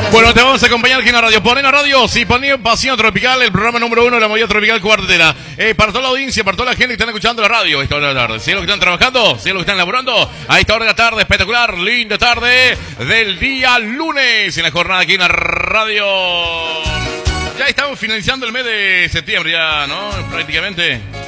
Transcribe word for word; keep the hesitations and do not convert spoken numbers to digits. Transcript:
Bueno, te vamos a acompañar aquí en la radio. Ponen la radio, sí, ponen Pasión Tropical, el programa número uno de la movida tropical cuartera. Eh, para toda la audiencia, para toda la gente que están escuchando la radio a esta hora de la tarde. Si es los que están trabajando, si es los que están laburando, a esta hora de la tarde, espectacular, linda tarde del día lunes en la jornada aquí en la radio. Ya estamos finalizando el mes de septiembre, ya, ¿no? Prácticamente.